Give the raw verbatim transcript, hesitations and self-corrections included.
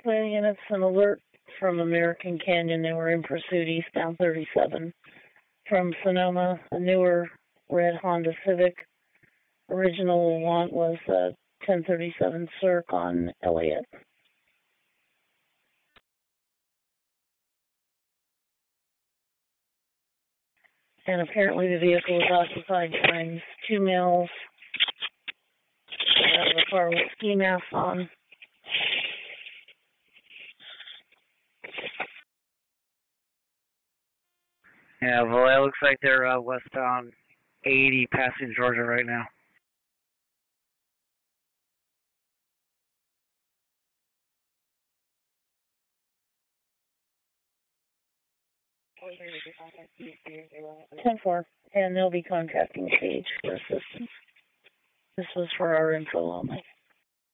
Planning units, an alert from American Canyon. They were in pursuit eastbound thirty-seven. From Sonoma, a newer red Honda Civic. Original want was uh, ten thirty-seven Cirque on Elliott. And apparently the vehicle was occupied by two males. Uh, the car with ski masks on. Yeah, well, it looks like they're uh, westbound eighty passing Georgia right now. ten four, and they'll be contacting Sage for assistance. This was for our info only.